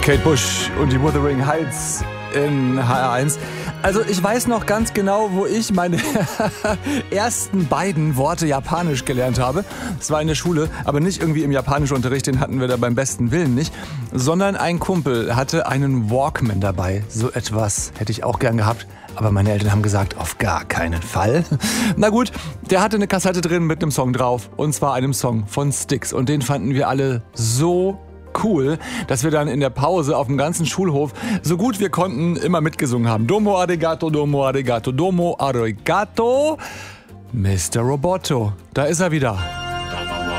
Kate Bush und die Wuthering Heights in HR1. Also ich weiß noch ganz genau, wo ich meine ersten beiden Worte Japanisch gelernt habe. Es war in der Schule, aber nicht irgendwie im Japanischunterricht, den hatten wir da beim besten Willen nicht, sondern ein Kumpel hatte einen Walkman dabei. So etwas hätte ich auch gern gehabt, aber meine Eltern haben gesagt, auf gar keinen Fall. Na gut, der hatte eine Kassette drin mit einem Song drauf, und zwar einem Song von Styx, und den fanden wir alle so cool, dass wir dann in der Pause auf dem ganzen Schulhof so gut wir konnten immer mitgesungen haben. Domo arigato, domo arigato, domo arigato, Mr. Roboto. Da ist er wieder.